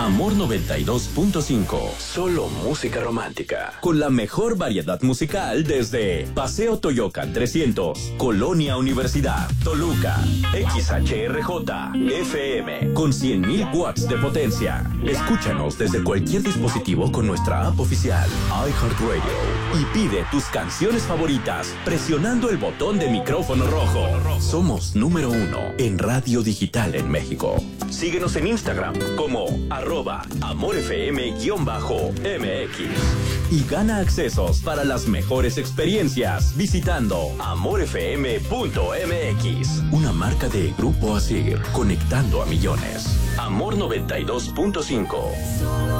Amor 92.5. Solo música romántica. Con la mejor variedad musical desde Paseo Toyocan 300, Colonia Universidad, Toluca, XHRJ, FM, con 100.000 watts de potencia. Escúchanos desde cualquier dispositivo con nuestra app oficial, iHeartRadio. Y pide tus canciones favoritas presionando el botón de micrófono rojo. Somos número 1 en radio digital en México. Síguenos en Instagram como @amorfm_mx y gana accesos para las mejores experiencias visitando amorfm.mx, una marca de Grupo Asir, conectando a millones. Amor 92.5.